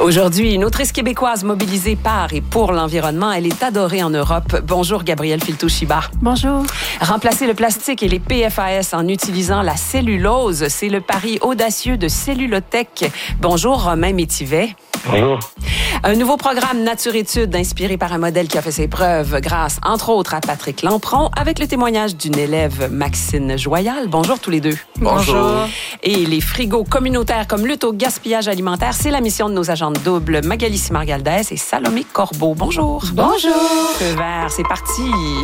Aujourd'hui, une autrice québécoise mobilisée par et pour l'environnement. Elle est adorée en Europe. Bonjour, Gabrielle Filto-Chiba. Bonjour. Remplacer le plastique et les PFAS en utilisant la cellulose, c'est le pari audacieux de Cellulotech. Bonjour, Romain Métivet. Bonjour. Un nouveau programme Nature-Études inspiré par un modèle qui a fait ses preuves grâce, entre autres, à Patrick Lampron, avec le témoignage d'une élève, Maxine Joyal. Bonjour tous les deux. Bonjour. Et les frigos communautaires comme lutte au gaspillage alimentaire, c'est la mission de nos agentes doubles, Magali Simard-Galdès et Salomé Corbeau. Bonjour. Bonjour. Feu vert, c'est parti.